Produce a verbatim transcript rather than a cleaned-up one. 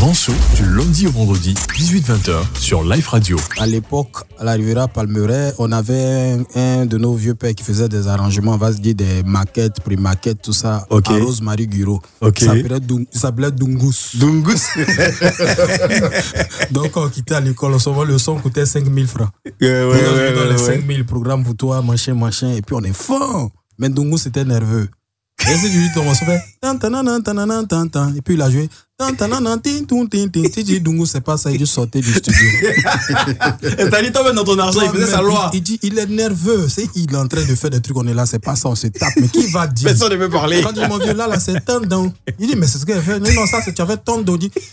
grand show du lundi au vendredi, dix-huit vingt heures sur Life Radio. À l'époque, à la Riviera Palmeraie, on avait un, un de nos vieux pères qui faisait des arrangements, on va se dire des maquettes, pré-maquettes, tout ça, okay. à Rosemary Guro. Okay. Ça s'appelait, Dung, ça s'appelait Dungus. Dungus. Donc, quand on quittait à l'école, on s'envoie le son coûtait cinq mille francs. Euh, ouais, ouais, ouais, on donne les ouais. cinq mille programmes pour toi, machin, machin, et puis on est fort. Mais Dungus, c'était nerveux. Et c'est du dit, on se fait tan tan tan tan tan tan, et puis il a joué tan tan tan tin tin tin tin. Tu dis Dungus, c'est pas ça, il dit sortir du studio. Et t'as dit toi dans ton argent, il faisait sa loi. Il, il dit il est nerveux, c'est il est en train de faire des trucs, on est là, c'est pas ça, on se tape. Mais qui va dire? Personne ne veut parler. Quand il dit mon vieux là, là c'est tant don. Il dit mais c'est ce qu'il a fait. Non non ça c'est tu avais tant d'eau.